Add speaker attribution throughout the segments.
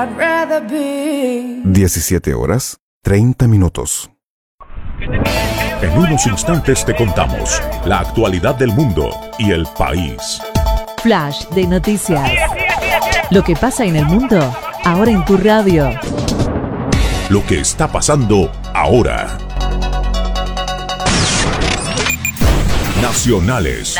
Speaker 1: 17:30.
Speaker 2: En unos instantes te contamos la actualidad del mundo y el país.
Speaker 3: Flash de noticias. Lo que pasa en el mundo, ahora en tu radio.
Speaker 2: Lo que está pasando ahora. Nacionales.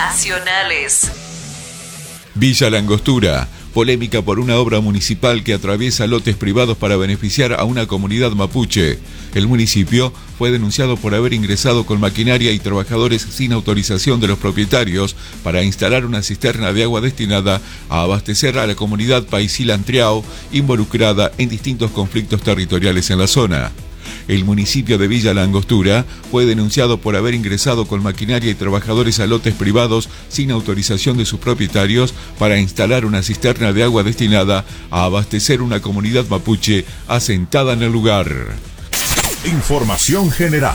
Speaker 4: Villa La Angostura. Polémica por una obra municipal que atraviesa lotes privados para beneficiar a una comunidad mapuche. El municipio fue denunciado por haber ingresado con maquinaria y trabajadores sin autorización de los propietarios para instalar una cisterna de agua destinada a abastecer a la comunidad Paisila Antriao, involucrada en distintos conflictos territoriales en la zona. El municipio de Villa La Angostura fue denunciado por haber ingresado con maquinaria y trabajadores a lotes privados sin autorización de sus propietarios para instalar una cisterna de agua destinada a abastecer una comunidad mapuche asentada en el lugar.
Speaker 2: Información general.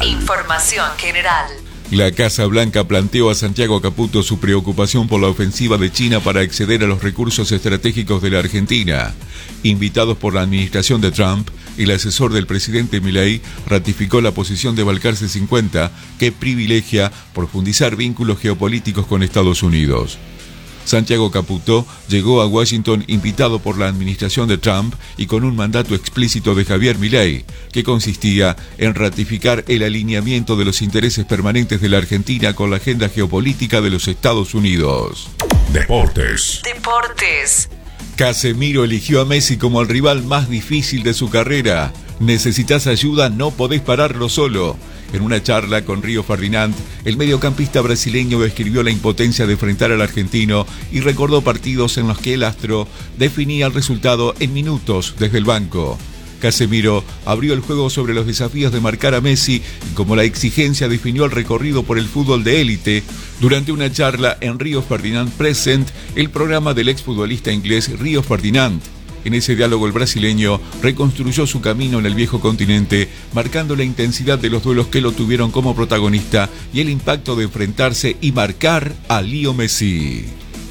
Speaker 4: La Casa Blanca planteó a Santiago Caputo su preocupación por la ofensiva de China para acceder a los recursos estratégicos de la Argentina. Invitados por la administración de Trump, el asesor del presidente Milei ratificó la posición de Balcarce 50, que privilegia profundizar vínculos geopolíticos con Estados Unidos. Santiago Caputo llegó a Washington invitado por la administración de Trump y con un mandato explícito de Javier Milei, que consistía en ratificar el alineamiento de los intereses permanentes de la Argentina con la agenda geopolítica de los Estados Unidos.
Speaker 2: Deportes.
Speaker 4: Casemiro eligió a Messi como el rival más difícil de su carrera. ¿Necesitas ayuda? No podés pararlo solo. En una charla con Río Ferdinand, el mediocampista brasileño describió la impotencia de enfrentar al argentino y recordó partidos en los que el astro definía el resultado en minutos desde el banco. Casemiro abrió el juego sobre los desafíos de marcar a Messi y como la exigencia definió el recorrido por el fútbol de élite durante una charla en Río Ferdinand Present, el programa del exfutbolista inglés Río Ferdinand. En ese diálogo el brasileño reconstruyó su camino en el viejo continente, marcando la intensidad de los duelos que lo tuvieron como protagonista y el impacto de enfrentarse y marcar a Leo Messi.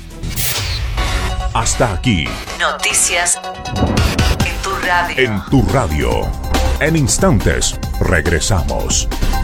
Speaker 2: Hasta aquí.
Speaker 3: Noticias en tu radio.
Speaker 2: En tu radio. En instantes regresamos.